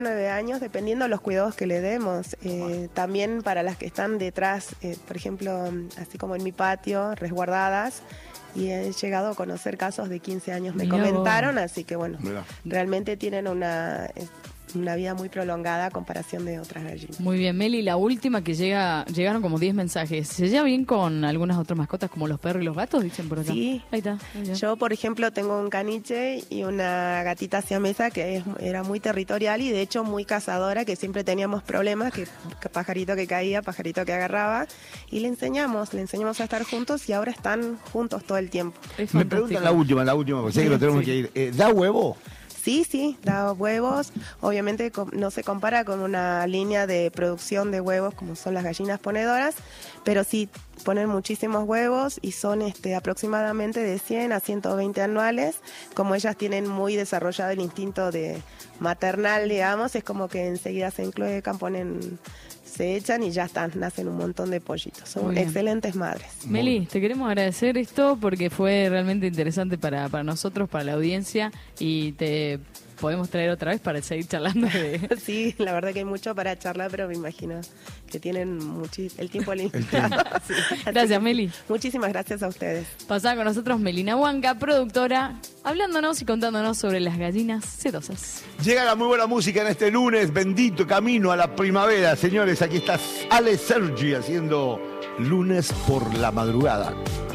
9 años, dependiendo de los cuidados que le demos. También para las que están detrás, por ejemplo, así como en mi patio, resguardadas, y he llegado a conocer casos de 15 años, me comentaron, así que bueno, realmente tienen una vida muy prolongada a comparación de otras gallinas. Muy bien, Meli, la última que llegaron como 10 mensajes. ¿Se lleva bien con algunas otras mascotas como los perros y los gatos? Dicen por acá. Sí. Ahí está. Yo, por ejemplo, tengo un caniche y una gatita siamesa que era muy territorial y de hecho muy cazadora, que siempre teníamos problemas, que pajarito que caía, pajarito que agarraba, y le enseñamos a estar juntos y ahora están juntos todo el tiempo. Me preguntan la última, porque sé que lo tenemos que ir. ¿Da huevo? Sí, da huevos. Obviamente no se compara con una línea de producción de huevos como son las gallinas ponedoras, pero sí ponen muchísimos huevos y son aproximadamente de 100 a 120 anuales. Como ellas tienen muy desarrollado el instinto de maternal, digamos, es como que enseguida se encloecan, se echan y ya están, nacen un montón de pollitos. Son excelentes madres. Meli, te queremos agradecer esto porque fue realmente interesante para nosotros, para la audiencia, y te podemos traer otra vez para seguir charlando. Sí, la verdad que hay mucho para charlar, pero me imagino que tienen el tiempo limitado. Sí. Gracias, Meli. Muchísimas gracias a ustedes. Pasaba con nosotros Melina Huanca, productora, hablándonos y contándonos sobre las gallinas sedosas. Llega la muy buena música en este lunes, bendito camino a la primavera. Señores, aquí está Ale Sergi haciendo Lunes por la madrugada.